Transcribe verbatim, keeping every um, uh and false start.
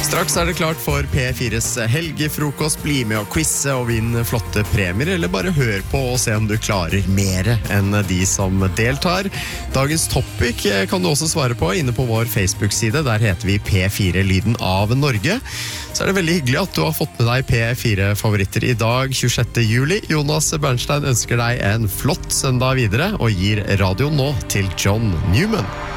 Straks er det klart for P fires helgefrokost. Bli med og quizze og vinn flotte premier, eller bare hør på og se om du klarer mer enn de som deltar. Dagens topic kan du også svare på inne på vår Facebook-side. Der heter vi P fire Lyden av Norge. Så er det veldig hyggelig at du har fått med deg P fire-favoritter i dag, tjuesjette juli. Jonas Bernstein ønsker deg en flott søndag videre og gir radioen nå til John Newman.